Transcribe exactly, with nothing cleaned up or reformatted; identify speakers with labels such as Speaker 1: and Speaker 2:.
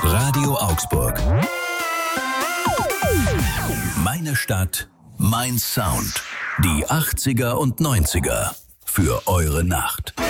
Speaker 1: Radio Augsburg. Meine Stadt, mein Sound. Die achtziger und neunziger für eure Nacht.